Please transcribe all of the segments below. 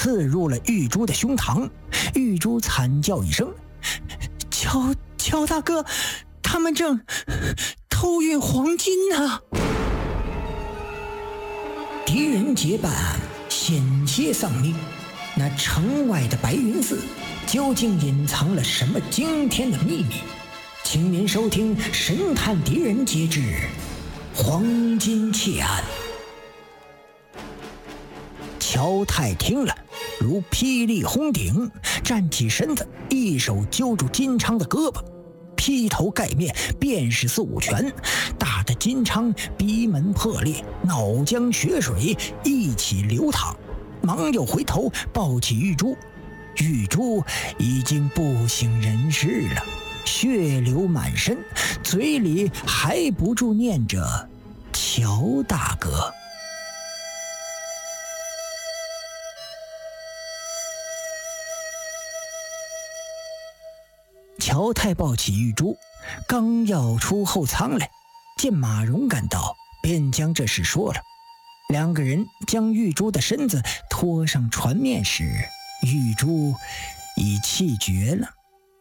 刺入了玉珠的胸膛。玉珠惨叫一声：“乔大哥，他们正偷运黄金呢！”狄仁杰办案险些丧命，那城外的白云寺究竟隐藏了什么惊天的秘密？请您收听《神探狄仁杰之黄金窃案》。乔太听了如霹雳轰顶，站起身子，一手揪住金昌的胳膊，劈头盖面便是四五拳，打得金昌鼻门破裂，脑浆血水一起流淌，忙又回头抱起玉珠。玉珠已经不省人事了，血流满身，嘴里还不住念着乔大哥。乔太抱起玉珠，刚要出后舱来，见马荣赶到，便将这事说了。两个人将玉珠的身子拖上船面时，玉珠已气绝了。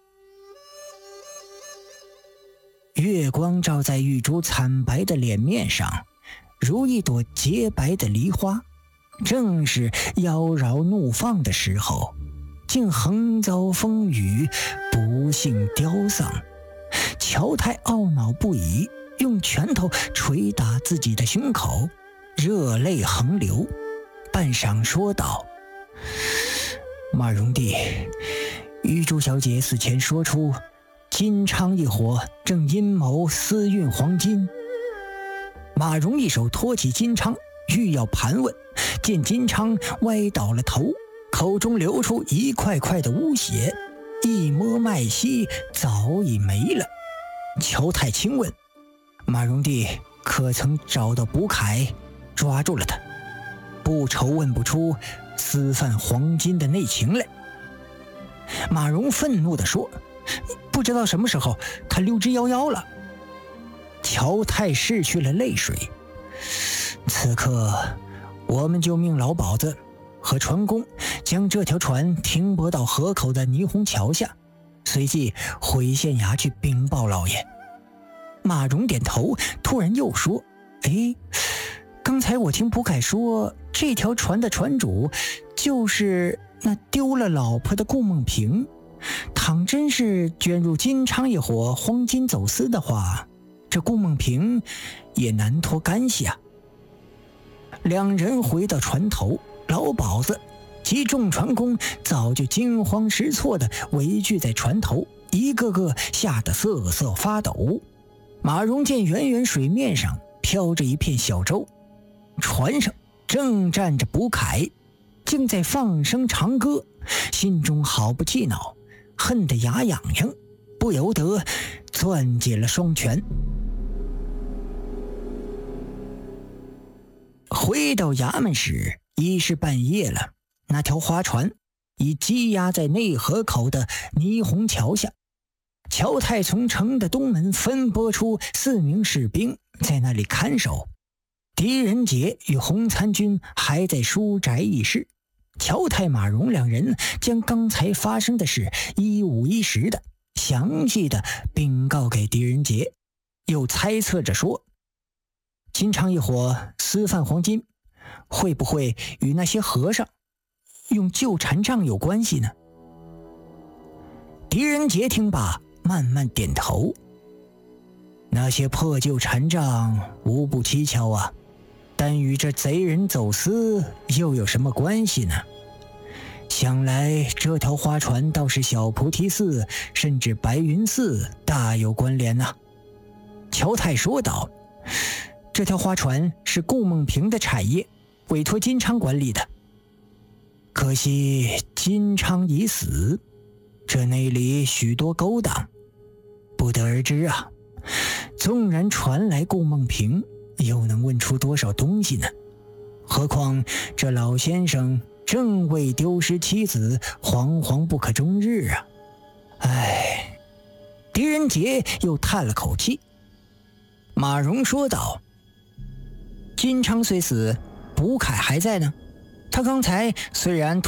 月光照在玉珠惨白的脸面上，如一朵洁白的梨花。正是妖娆怒放的时候，竟横遭风雨，不幸凋丧。乔太懊恼不已，用拳头捶打自己的胸口，热泪横流，半晌说道：“马荣弟，玉珠小姐死前说出金昌一伙正阴谋私运黄金。”马荣一手托起金昌，欲要盘问，见金昌歪倒了头，口中流出一块块的污血，一摸脉息，早已没了。乔太轻问：“马荣弟可曾找到卜凯，抓住了他？不愁问不出私贩黄金的内情来。”马荣愤怒地说：“不知道什么时候他溜之夭夭了。”乔太拭去了泪水：“此刻我们就命老鸨子和船工将这条船停泊到河口的霓虹桥下，随即回县衙去禀报老爷。”马荣点头，突然又说：“刚才我听卜凯说，这条船的船主就是那丢了老婆的顾梦萍。倘真是卷入金昌一伙黄金走私的话，这顾梦萍也难脱干系啊。”两人回到船头，老鸨子及众船工早就惊慌失措地围聚在船头，一个个吓得瑟瑟发抖。马荣见远远水面上飘着一片小舟，船上正站着卜凯，竟在放声长歌，心中好不气恼，恨得牙痒痒，不由得攥紧了双拳。回到衙门时已是半夜了，那条花船已积压在内河口的霓虹桥下。乔太从城的东门分拨出4名士兵在那里看守。狄仁杰与洪参军还在书宅议事。乔太、马荣两人将刚才发生的事一五一十的详细的禀告给狄仁杰，又猜测着说：“金昌一伙私贩黄金，会不会与那些和尚用旧禅杖有关系呢？”狄仁杰听罢慢慢点头：“那些破旧禅杖无不蹊跷啊，但与这贼人走私又有什么关系呢？想来这条花船倒是小菩提寺甚至白云寺大有关联啊。”乔太说道：“这条花船是顾梦萍的产业，委托金昌管理的。可惜金昌已死，这内里许多勾当，不得而知啊。纵然传来顾梦萍，又能问出多少东西呢？何况这老先生正为丢失妻子惶惶不可终日啊！”狄仁杰又叹了口气。马荣说道：“金昌虽死，卜凯还在呢。他刚才虽然